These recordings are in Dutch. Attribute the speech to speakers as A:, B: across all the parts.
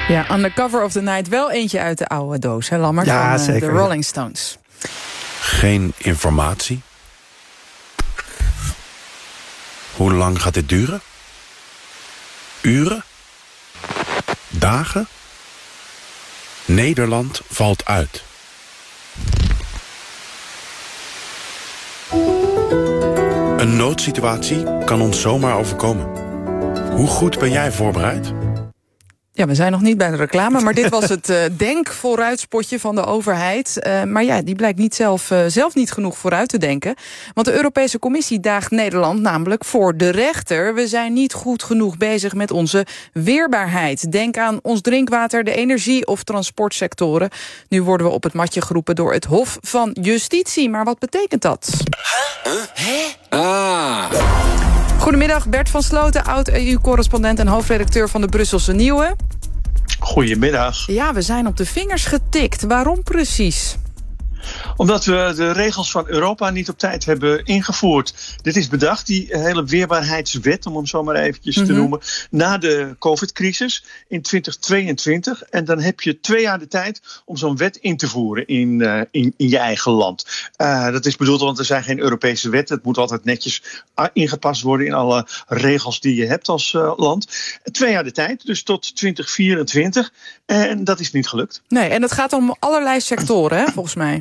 A: Ja, on the cover of the night wel eentje uit de oude doos, hè, Lammert?
B: Ja,
A: van
B: zeker.
A: de Rolling Stones.
C: Geen informatie. Hoe lang gaat dit duren? Uren? Dagen? Nederland valt uit. Een noodsituatie kan ons zomaar overkomen. Hoe goed ben jij voorbereid?
A: Ja, we zijn nog niet bij de reclame, maar dit was het denk-vooruitspotje van de overheid. Maar ja, die blijkt niet zelf niet genoeg vooruit te denken. Want de Europese Commissie daagt Nederland namelijk voor de rechter. We zijn niet goed genoeg bezig met onze weerbaarheid. Denk aan ons drinkwater, de energie- of transportsectoren. Nu worden we op het matje geroepen door het Hof van Justitie. Maar wat betekent dat? Goedemiddag, Bert van Sloten, oud-EU-correspondent en hoofdredacteur van de Brusselse Nieuwe.
D: Goedemiddag.
A: Ja, we zijn op de vingers getikt. Waarom precies?
D: Omdat we de regels van Europa niet op tijd hebben ingevoerd. Dit is bedacht, die hele weerbaarheidswet, om hem zo maar eventjes te noemen, na de COVID-crisis in 2022. En dan heb je 2 jaar de tijd om zo'n wet in te voeren in je eigen land. Dat is bedoeld, want er zijn geen Europese wetten. Het moet altijd netjes ingepast worden in alle regels die je hebt als land. 2 jaar de tijd, dus tot 2024. En dat is niet gelukt.
A: Nee, en het gaat om allerlei sectoren, hè, volgens mij.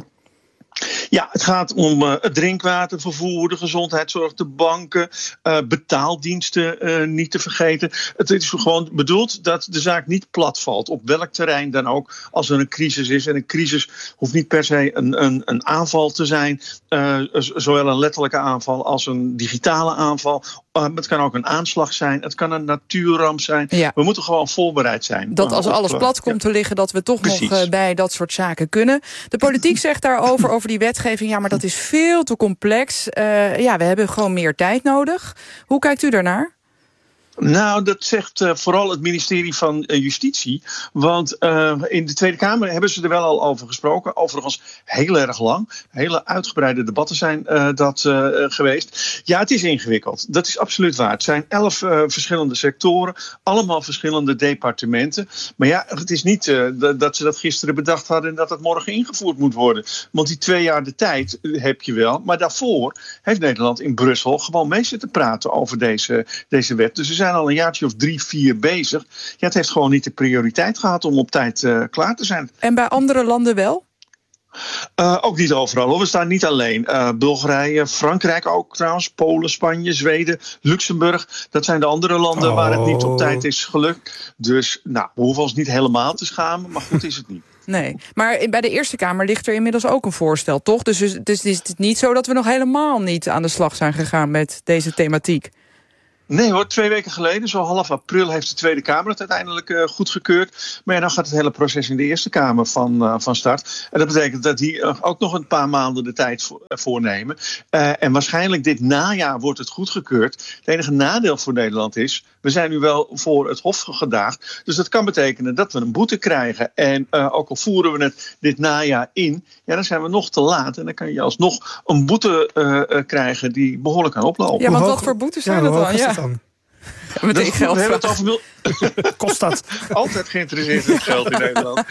D: Ja, het gaat om het drinkwater, vervoer, de gezondheidszorg, de banken, betaaldiensten niet te vergeten. Het is gewoon bedoeld dat de zaak niet plat valt, op welk terrein dan ook, als er een crisis is. En een crisis hoeft niet per se een aanval te zijn, zowel een letterlijke aanval als een digitale aanval. Het kan ook een aanslag zijn, het kan een natuurramp zijn. Ja. We moeten gewoon voorbereid zijn.
A: Dat als alles plat komt te liggen, dat we toch nog bij dat soort zaken kunnen. De politiek zegt daarover, over die wetgeving, ja, maar dat is veel te complex. Ja, we hebben gewoon meer tijd nodig. Hoe kijkt u daarnaar?
D: Nou, dat zegt vooral het ministerie van Justitie. Want in de Tweede Kamer hebben ze er wel al over gesproken. Overigens heel erg lang. Hele uitgebreide debatten zijn dat geweest. Ja, het is ingewikkeld. Dat is absoluut waar. Het zijn 11 verschillende sectoren. Allemaal verschillende departementen. Maar ja, het is niet dat ze dat gisteren bedacht hadden en dat het morgen ingevoerd moet worden. Want die 2 jaar de tijd heb je wel. Maar daarvoor heeft Nederland in Brussel gewoon mee zitten praten over deze wet. Dus zijn al een jaartje of 3, 4 bezig. Ja, het heeft gewoon niet de prioriteit gehad om op tijd klaar te zijn.
A: En bij andere landen wel?
D: Ook niet overal, hoor. We staan niet alleen. Bulgarije, Frankrijk ook trouwens, Polen, Spanje, Zweden, Luxemburg. Dat zijn de andere landen waar het niet op tijd is gelukt. Dus nou, we hoeven ons niet helemaal te schamen, maar goed is het niet.
A: Nee, maar bij de Eerste Kamer ligt er inmiddels ook een voorstel, toch? Dus het is niet zo dat we nog helemaal niet aan de slag zijn gegaan met deze thematiek.
D: Nee hoor, 2 weken geleden, zo half april, heeft de Tweede Kamer het uiteindelijk goedgekeurd. Maar ja, dan gaat het hele proces in de Eerste Kamer van start. En dat betekent dat die ook nog een paar maanden de tijd voornemen. En waarschijnlijk dit najaar wordt het goedgekeurd. Het enige nadeel voor Nederland is, we zijn nu wel voor het Hof gedaagd. Dus dat kan betekenen dat we een boete krijgen. En ook al voeren we het dit najaar in, ja, dan zijn we nog te laat. En dan kan je alsnog een boete krijgen die behoorlijk kan oplopen.
A: Ja, want wat voor boetes zijn dat dan? Ja. Meteen geld.
D: We hebben het over
B: kost dat?
D: Altijd geïnteresseerd in het geld in Nederland.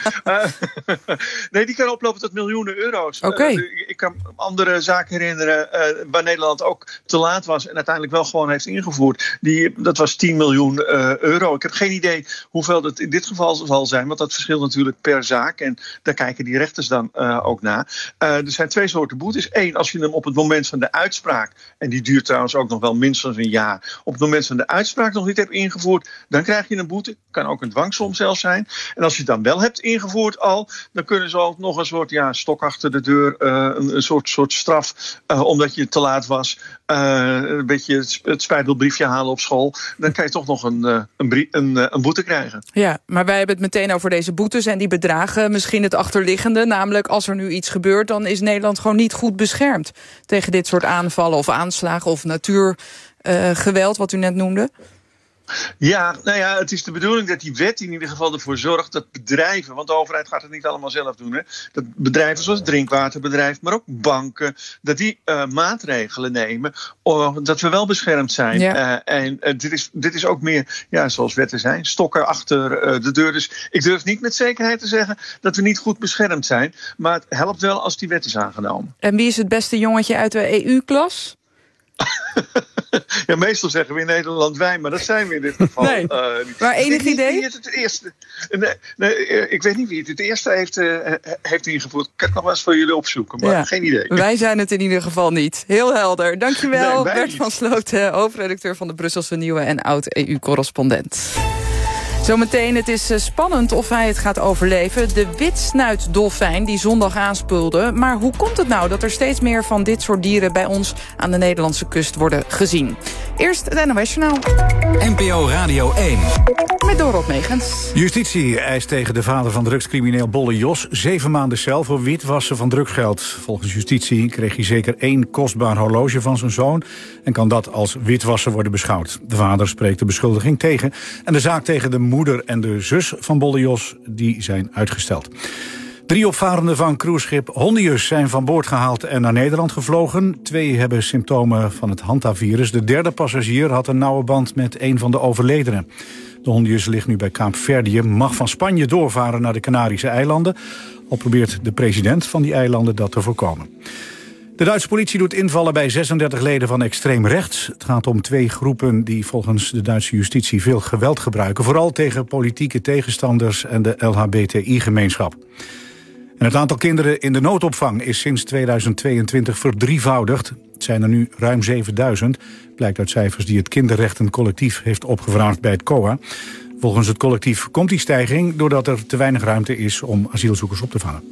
D: Nee, die kan oplopen tot miljoenen euro's.
A: Okay.
D: Ik kan andere zaken herinneren waar Nederland ook te laat was en uiteindelijk wel gewoon heeft ingevoerd. Dat was 10 miljoen euro. Ik heb geen idee hoeveel dat in dit geval zal zijn, want dat verschilt natuurlijk per zaak. En daar kijken die rechters dan ook naar. Er zijn 2 soorten boetes. 1, als je hem op het moment van de uitspraak, en die duurt trouwens ook nog wel minstens een jaar, op het moment van de uitspraak nog niet hebt ingevoerd, dan krijg je een boete. Kan ook een dwangsom zelfs zijn. En als je het dan wel hebt ingevoerd al, dan kunnen ze ook nog een soort stok achter de deur, een soort straf, omdat je te laat was, een beetje het spijbelbriefje halen op school. Dan kan je toch nog een boete krijgen.
A: Ja, maar wij hebben het meteen over deze boetes en die bedragen. Misschien het achterliggende, namelijk als er nu iets gebeurt, dan is Nederland gewoon niet goed beschermd tegen dit soort aanvallen of aanslagen of natuurgeweld, wat u net noemde.
D: Ja, nou ja, het is de bedoeling dat die wet in ieder geval ervoor zorgt dat bedrijven, want de overheid gaat het niet allemaal zelf doen, hè, dat bedrijven zoals drinkwaterbedrijf, maar ook banken, dat die maatregelen nemen, dat we wel beschermd zijn. Ja. Dit is ook meer, zoals wetten zijn, stokken achter de deur. Dus ik durf niet met zekerheid te zeggen dat we niet goed beschermd zijn, maar het helpt wel als die wet is aangenomen.
A: En wie is het beste jongetje uit de EU-klas?
D: Ja, meestal zeggen we in Nederland wij, maar dat zijn we in dit geval.
A: Nee, maar enig idee?
D: Wie het eerste, ik weet niet wie het eerste heeft ingevoerd. Ik kan het nog wel eens voor jullie opzoeken, maar geen idee.
A: Wij zijn het in ieder geval niet. Heel helder. Dankjewel, Bert van Sloten, hoofdredacteur van de Brusselse Nieuwe en oud-EU-correspondent. Zometeen, het is spannend of hij het gaat overleven. De witsnuitdolfijn die zondag aanspoelde. Maar hoe komt het nou dat er steeds meer van dit soort dieren bij ons aan de Nederlandse kust worden gezien? Eerst het NOS-journaal.
B: NPO Radio 1.
A: Met Dorot Megens.
E: Justitie eist tegen de vader van drugscrimineel Bolle Jos 7 maanden cel voor witwassen van drugsgeld. Volgens justitie kreeg hij zeker 1 kostbaar horloge van zijn zoon en kan dat als witwassen worden beschouwd. De vader spreekt de beschuldiging tegen en de zaak tegen de moeder en de zus van Bolle Jos die zijn uitgesteld. 3 opvarenden van cruiseschip Hondius zijn van boord gehaald en naar Nederland gevlogen. 2 hebben symptomen van het Hantavirus. De 3e passagier had een nauwe band met een van de overledenen. De Hondius ligt nu bij Kaapverdië, mag van Spanje doorvaren naar de Canarische eilanden. Al probeert de president van die eilanden dat te voorkomen. De Duitse politie doet invallen bij 36 leden van extreem rechts. Het gaat om 2 groepen die volgens de Duitse justitie veel geweld gebruiken. Vooral tegen politieke tegenstanders en de LHBTI-gemeenschap. En het aantal kinderen in de noodopvang is sinds 2022 verdrievoudigd. Het zijn er nu ruim 7000, blijkt uit cijfers die het Kinderrechtencollectief heeft opgevraagd bij het COA. Volgens het collectief komt die stijging doordat er te weinig ruimte is om asielzoekers op te vangen.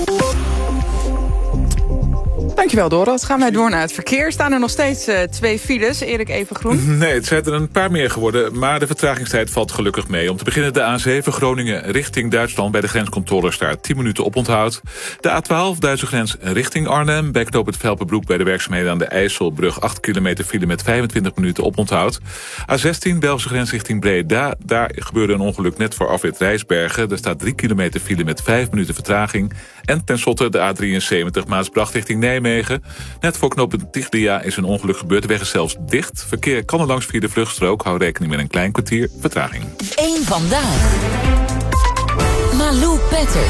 A: Dankjewel, Dorot. Gaan wij door naar het verkeer. Staan er nog steeds 2 files. Erik Evengroen.
F: Nee, het zijn er een paar meer geworden, maar de vertragingstijd valt gelukkig mee. Om te beginnen de A7 Groningen richting Duitsland bij de grenscontrole staat 10 minuten oponthoud. De A12 Duitse grens richting Arnhem bij knooppunt Velpenbroek bij de werkzaamheden aan de IJsselbrug 8 kilometer file met 25 minuten oponthoud. A16 Belgische grens richting Breda. Daar gebeurde een ongeluk net voor afrit Rijsbergen. Er staat 3 kilometer file met 5 minuten vertraging. En tenslotte de A73 Maasbracht richting Nijmegen. Net voor knooppunt Tiglia is een ongeluk gebeurd. De weg is zelfs dicht. Verkeer kan er langs via de vluchtstrook. Hou rekening met een klein kwartier vertraging.
B: 1 vandaag. Malou Petter.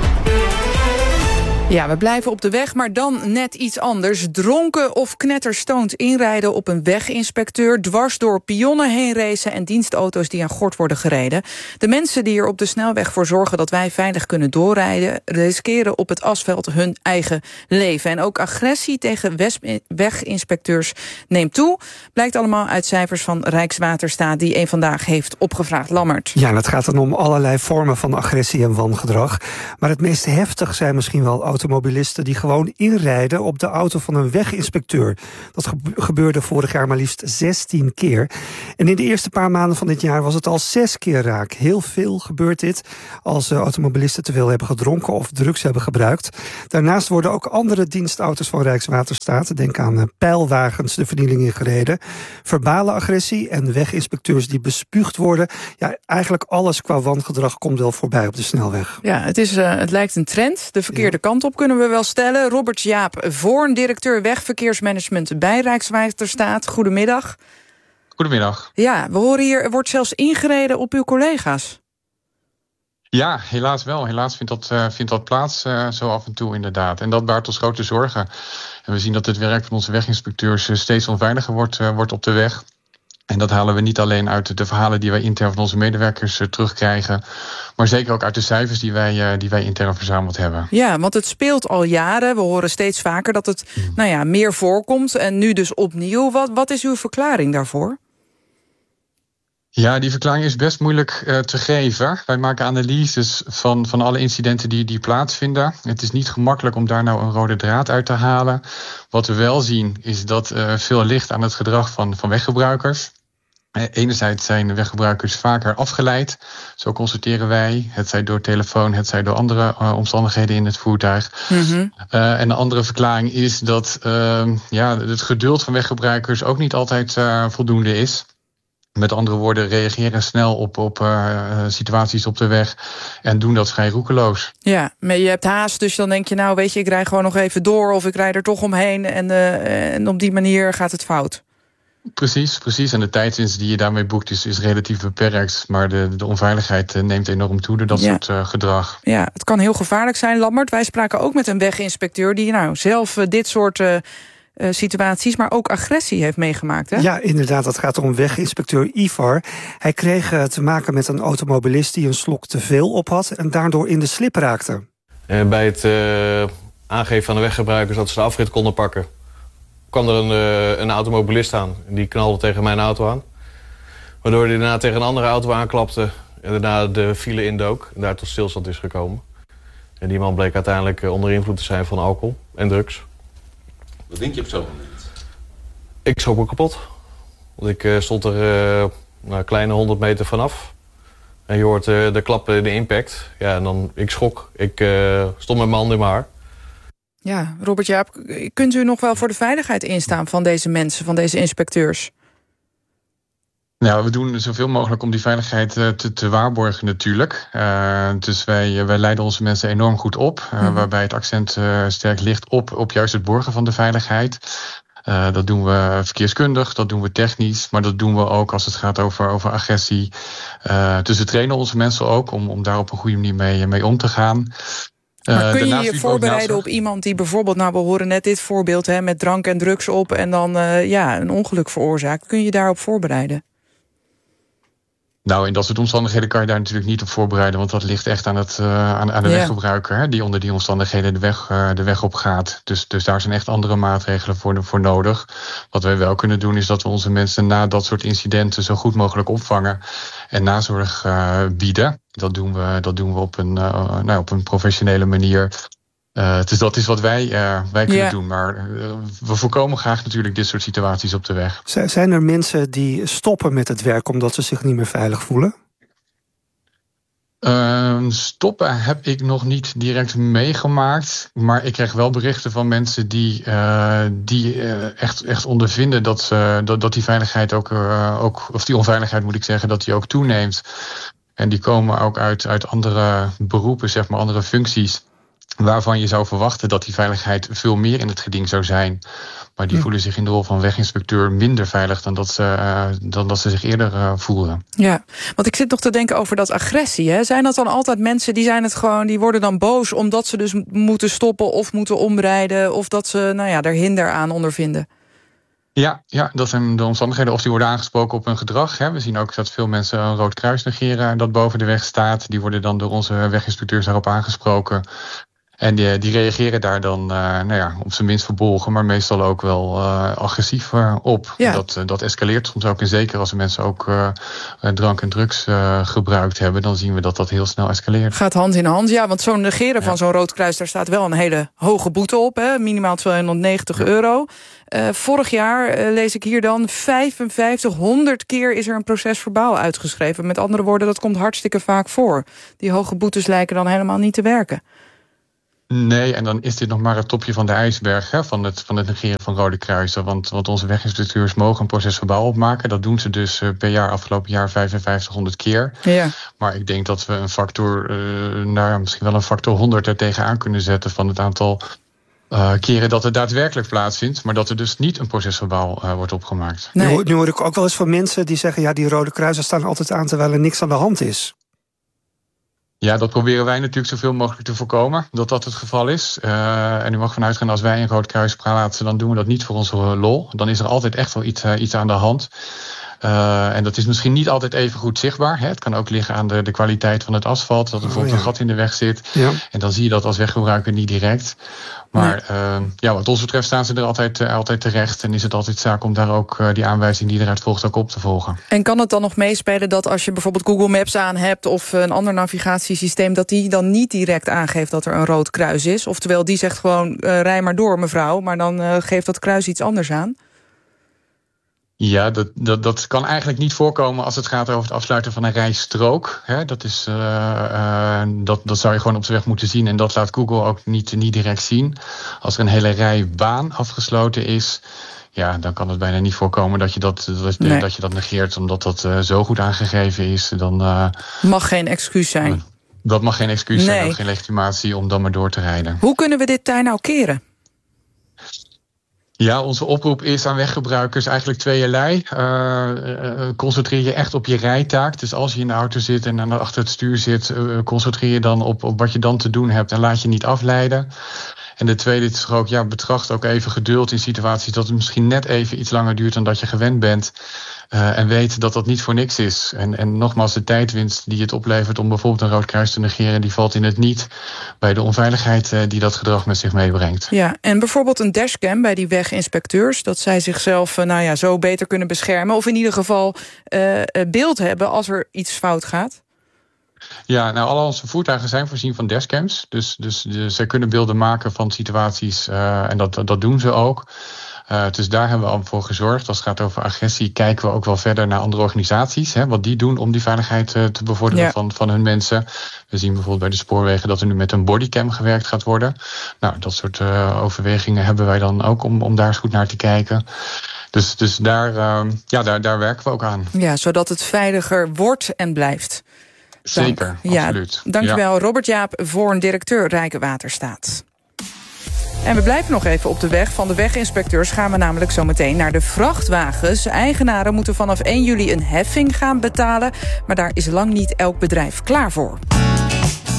A: Ja, we blijven op de weg, maar dan net iets anders. Dronken of knetterstoond inrijden op een weginspecteur, dwars door pionnen heen racen en dienstauto's die aan gort worden gereden. De mensen die er op de snelweg voor zorgen dat wij veilig kunnen doorrijden, riskeren op het asfalt hun eigen leven. En ook agressie tegen weginspecteurs neemt toe. Blijkt allemaal uit cijfers van Rijkswaterstaat die 1 Vandaag heeft opgevraagd. Lammert.
G: Ja, en het gaat dan om allerlei vormen van agressie en wangedrag. Maar het meest heftig zijn misschien wel automobilisten die gewoon inrijden op de auto van een weginspecteur. Dat gebeurde vorig jaar maar liefst 16 keer. En in de eerste paar maanden van dit jaar was het al 6 keer raak. Heel veel gebeurt dit als automobilisten te veel hebben gedronken of drugs hebben gebruikt. Daarnaast worden ook andere dienstauto's van Rijkswaterstaat, denk aan pijlwagens, de vernieling ingereden. Verbale agressie en weginspecteurs die bespuugd worden. Ja, eigenlijk alles qua wangedrag komt wel voorbij op de snelweg.
A: Ja, het lijkt een trend. De verkeerde kant op kunnen we wel stellen. Robert Jaap Voorn, directeur wegverkeersmanagement bij Rijkswaterstaat. Goedemiddag.
H: Goedemiddag.
A: Ja, we horen hier, er wordt zelfs ingereden op uw collega's.
H: Ja, helaas wel. Helaas vindt dat plaats zo af en toe inderdaad. En dat baart ons grote zorgen. En we zien dat het werk van onze weginspecteurs steeds onveiliger wordt op de weg. En dat halen we niet alleen uit de verhalen die wij intern van onze medewerkers terugkrijgen, maar zeker ook uit de cijfers die wij intern verzameld hebben.
A: Ja, want het speelt al jaren. We horen steeds vaker dat het meer voorkomt en nu dus opnieuw. Wat is uw verklaring daarvoor?
H: Ja, die verklaring is best moeilijk te geven. Wij maken analyses van alle incidenten die plaatsvinden. Het is niet gemakkelijk om daar nou een rode draad uit te halen. Wat we wel zien is dat veel ligt aan het gedrag van weggebruikers. Enerzijds zijn weggebruikers vaker afgeleid. Zo constateren wij, het zij door telefoon, het zij door andere omstandigheden in het voertuig. Mm-hmm. En de andere verklaring is dat het geduld van weggebruikers ook niet altijd voldoende is. Met andere woorden, reageren snel op situaties op de weg en doen dat vrij roekeloos.
A: Ja, maar je hebt haast, dus dan denk je, nou weet je, ik rij gewoon nog even door of ik rij er toch omheen en op die manier gaat het fout.
H: Precies. En de tijdswinst die je daarmee boekt is relatief beperkt. Maar de onveiligheid neemt enorm toe door dat soort gedrag.
A: Ja, het kan heel gevaarlijk zijn, Lambert. Wij spraken ook met een weginspecteur die zelf dit soort situaties, maar ook agressie heeft meegemaakt. Hè?
G: Ja, inderdaad, dat gaat om weginspecteur Ivar. Hij kreeg te maken met een automobilist die een slok te veel op had en daardoor in de slip raakte.
I: Bij het aangeven van de weggebruikers dat ze de afrit konden pakken, kwam er een automobilist aan. Die knalde tegen mijn auto aan. Waardoor hij daarna tegen een andere auto aanklapte en daarna de file indook en daar tot stilstand is gekomen. En die man bleek uiteindelijk onder invloed te zijn van alcohol en drugs.
J: Wat denk je op zo'n moment?
I: Ik schrok me kapot. Want ik stond er een kleine 100 meter vanaf. En je hoort de klap, de impact. Ja, en dan ik schrok. Ik stond met mijn handen in mijn haar.
A: Ja, Robert Jaap, kunt u nog wel voor de veiligheid instaan van deze mensen, van deze inspecteurs?
H: Nou, we doen zoveel mogelijk om die veiligheid te waarborgen natuurlijk. Dus wij leiden onze mensen enorm goed op. Waarbij het accent sterk ligt op juist het borgen van de veiligheid. Dat doen we verkeerskundig, dat doen we technisch. Maar dat doen we ook als het gaat over agressie. Dus we trainen onze mensen ook om daar op een goede manier mee om te gaan.
A: Maar kun je je voorbereiden op iemand die bijvoorbeeld, we horen net dit voorbeeld met drank en drugs op en dan een ongeluk veroorzaakt. Kun je daarop voorbereiden?
H: Nou, in dat soort omstandigheden kan je daar natuurlijk niet op voorbereiden, want dat ligt echt aan de weggebruiker, die onder die omstandigheden de weg op gaat. Dus daar zijn echt andere maatregelen voor nodig. Wat wij wel kunnen doen is dat we onze mensen na dat soort incidenten zo goed mogelijk opvangen en nazorg bieden. Dat doen we op een professionele manier. Dus dat is wat wij kunnen doen. Maar we voorkomen graag natuurlijk dit soort situaties op de weg.
G: Zijn er mensen die stoppen met het werk omdat ze zich niet meer veilig voelen?
H: Stoppen heb ik nog niet direct meegemaakt. Maar ik krijg wel berichten van mensen die echt ondervinden dat die veiligheid ook, of die onveiligheid moet ik zeggen, dat die ook toeneemt. En die komen ook uit andere beroepen, zeg maar, andere functies, waarvan je zou verwachten dat die veiligheid veel meer in het geding zou zijn. Maar die voelen zich in de rol van weginspecteur minder veilig dan dat ze zich eerder voelden.
A: Ja, want ik zit nog te denken over dat agressie. Hè? Zijn dat dan altijd mensen die worden dan boos omdat ze dus moeten stoppen of moeten omrijden, of dat ze er hinder aan ondervinden?
H: Ja, dat zijn de omstandigheden. Of die worden aangesproken op hun gedrag. We zien ook dat veel mensen een rood kruis negeren dat boven de weg staat. Die worden dan door onze weginspecteurs daarop aangesproken. En die reageren daar dan op zijn minst verbolgen, maar meestal ook wel agressief op. Ja. Dat escaleert soms ook. En zeker als de mensen ook drank en drugs gebruikt hebben, dan zien we dat heel snel escaleert.
A: Gaat hand in hand, ja, want zo'n negeren van zo'n rood kruis, daar staat wel een hele hoge boete op. Hè? Minimaal €290. Vorig jaar, lees ik hier dan, 5500 keer is er een procesverbaal uitgeschreven. Met andere woorden, dat komt hartstikke vaak voor. Die hoge boetes lijken dan helemaal niet te werken.
H: Nee, en dan is dit nog maar het topje van de ijsberg van het negeren van rode kruisen. Want onze weginspecteurs mogen een procesverbaal opmaken. Dat doen ze dus per jaar, afgelopen jaar 5500 keer. Ja. Maar ik denk dat we een factor, misschien wel een factor 100 er tegenaan kunnen zetten van het aantal keren dat het daadwerkelijk plaatsvindt, maar dat er dus niet een procesverbaal wordt opgemaakt.
G: Nee. Nu hoor ik ook wel eens van mensen die zeggen, ja, die rode kruisen staan altijd aan terwijl er niks aan de hand is.
H: Ja, dat proberen wij natuurlijk zoveel mogelijk te voorkomen, dat het geval is. En u mag vanuit gaan, als wij een rood kruis plaatsen, dan doen we dat niet voor onze lol. Dan is er altijd echt wel iets aan de hand. En dat is misschien niet altijd even goed zichtbaar. Het kan ook liggen aan de kwaliteit van het asfalt, dat er bijvoorbeeld een gat in de weg zit. Ja. En dan zie je dat als weggebruiker niet direct. Maar wat ons betreft staan ze er altijd terecht. En is het altijd zaak om daar ook die aanwijzing die eruit volgt ook op te volgen. En
A: kan het dan nog meespelen dat als je bijvoorbeeld Google Maps aan hebt of een ander navigatiesysteem, dat die dan niet direct aangeeft dat er een rood kruis is? Oftewel, die zegt gewoon, rij maar door mevrouw, maar dan geeft dat kruis iets anders aan?
H: Ja, dat kan eigenlijk niet voorkomen als het gaat over het afsluiten van een rijstrook. Dat zou je gewoon op de weg moeten zien en dat laat Google ook niet direct zien. Als er een hele rijbaan afgesloten is, ja, dan kan het bijna niet voorkomen dat je dat negeert, omdat dat zo goed aangegeven is. Dan
A: mag geen excuus zijn.
H: Dat mag geen excuus zijn, geen legitimatie om dan maar door te rijden.
A: Hoe kunnen we dit tij nou keren?
H: Ja, onze oproep is aan weggebruikers eigenlijk tweeërlei. Concentreer je echt op je rijtaak. Dus als je in de auto zit en achter het stuur zit, concentreer je dan op wat je dan te doen hebt en laat je niet afleiden. En de tweede is ook, betracht ook even geduld in situaties dat het misschien net even iets langer duurt dan dat je gewend bent. En weet dat dat niet voor niks is. En nogmaals, de tijdwinst die het oplevert om bijvoorbeeld een rood kruis te negeren, die valt in het niet bij de onveiligheid die dat gedrag met zich meebrengt.
A: Ja, en bijvoorbeeld een dashcam bij die weginspecteurs, dat zij zichzelf zo beter kunnen beschermen, of in ieder geval beeld hebben als er iets fout gaat. Ja,
H: nou, al onze voertuigen zijn voorzien van dashcams. Dus zij kunnen beelden maken van situaties en dat doen ze ook. Dus daar hebben we al voor gezorgd. Als het gaat over agressie kijken we ook wel verder naar andere organisaties. Wat die doen om die veiligheid te bevorderen van hun mensen. We zien bijvoorbeeld bij de spoorwegen dat er nu met een bodycam gewerkt gaat worden. Nou, dat soort overwegingen hebben wij dan ook om daar eens goed naar te kijken. Dus daar werken we ook aan. Ja, zodat het veiliger wordt en blijft. Zeker, absoluut.
A: Dankjewel, Robert Jaap, voor directeur Rijkswaterstaat. En we blijven nog even op de weg. Van de weginspecteurs gaan we namelijk zo meteen naar de vrachtwagens. Eigenaren moeten vanaf 1 juli een heffing gaan betalen, maar daar is lang niet elk bedrijf klaar voor.